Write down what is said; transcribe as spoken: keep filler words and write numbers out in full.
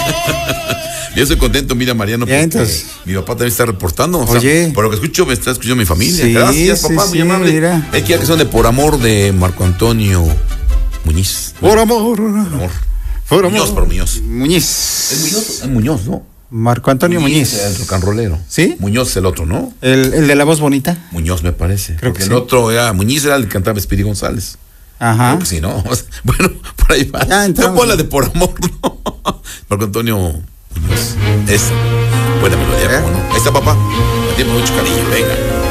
Yo estoy contento, mira, Mariano, porque entonces, mi papá también está reportando. O oye. sea, por lo que escucho, me está escuchando mi familia. Sí, Gracias, sí, papá, muy sí, amable. mira. Es que son de Por Amor de Marco Antonio Muñiz. Por amor. Por amor. Por amor. Muñoz, por Muñoz. Muñiz. Es Muñoz, es Muñoz, ¿no? Marco Antonio Muñiz. El rock and rollero. ¿Sí? Muñoz es el otro, ¿no? El, el de la voz bonita. Muñoz, me parece. Creo Porque que el sí. otro era, Muñiz era el que cantaba Speedy González. Ajá. Creo que sí, ¿no? Bueno, por ahí va. Ya entramos. No, pon la de Por Amor, ¿no? Marco Antonio Muñoz. Es buena melodía, ¿Eh? ¿cómo no? Ahí está, papá. Me tiene mucho cariño, venga.